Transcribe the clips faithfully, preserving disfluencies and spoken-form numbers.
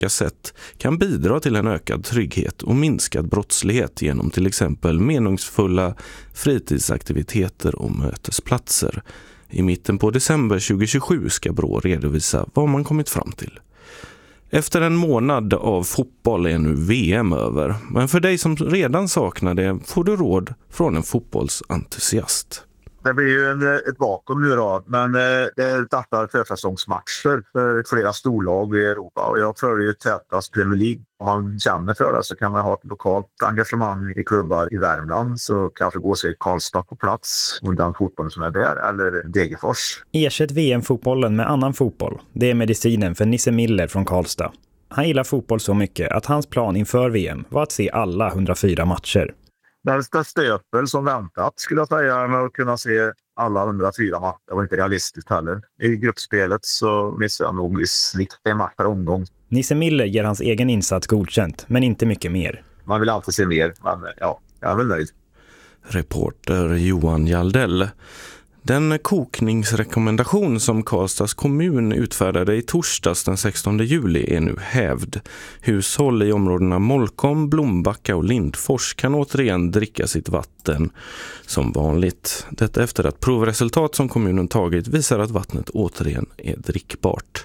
sätt kan bidra till en ökad trygghet och minskad brottslighet genom till exempel meningsfulla fritidsaktiviteter och mötesplatser. I mitten på december tjugohundratjugosju ska Brå redovisa vad man kommit fram till. Efter en månad av fotboll är nu V M över, men för dig som redan saknar det får du råd från en fotbollsentusiast. Det blir ju en, ett vakuum nu då, men eh, det startar försäsongsmatcher för flera storlag i Europa och jag följer ju tätast Premier League. Om man känner för det så kan man ha ett lokalt engagemang i klubbar i Värmland, så kanske gå sig Karlstad på plats och den fotbollen som är där, eller Degerfors. Ersätt V M-fotbollen med annan fotboll. Det är medicinen för Nisse Miller från Karlstad. Han gillar fotboll så mycket att hans plan inför V M var att se alla hundrafyra matcher. Det stöpel som väntat skulle jag säga, med att kunna se alla hundrafyra matcher. Det var inte realistiskt heller. I gruppspelet så missade jag nog i snitt en match per omgång. Nisse Miller ger hans egen insats godkänt, men inte mycket mer. Man vill alltid se mer, men ja, jag är väl nöjd. Reporter Johan Jaldell. Den kokningsrekommendation som Karlstads kommun utfärdade i torsdags den sextonde juli är nu hävd. Hushåll i områdena Molkom, Blombacka och Lindfors kan återigen dricka sitt vatten som vanligt. Detta efter att provresultat som kommunen tagit visar att vattnet återigen är drickbart.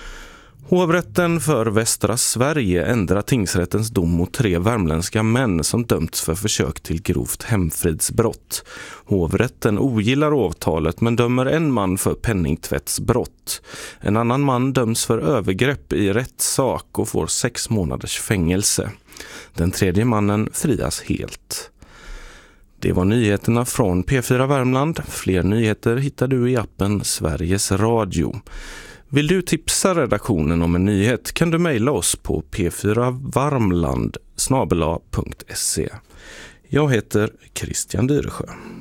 Hovrätten för Västra Sverige ändrar tingsrättens dom mot tre värmländska män som dömts för försök till grovt hemfridsbrott. Hovrätten ogillar avtalet men dömer en man för penningtvättsbrott. En annan man döms för övergrepp i rättssak och får sex månaders fängelse. Den tredje mannen frias helt. Det var nyheterna från P fyra Värmland. Fler nyheter hittar du i appen Sveriges Radio. Vill du tipsa redaktionen om en nyhet kan du mejla oss på p fyra varmland snabel-a punkt se. Jag heter Christian Dyresjö.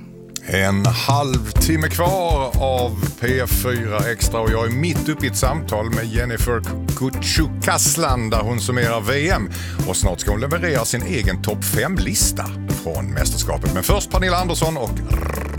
En halvtimme kvar av P fyra Extra och jag är mitt uppe i ett samtal med Jennifer Kuchukaslan där hon summerar V M och snart ska hon leverera sin egen topp fem-lista från mästerskapet. Men först Pernilla Andersson och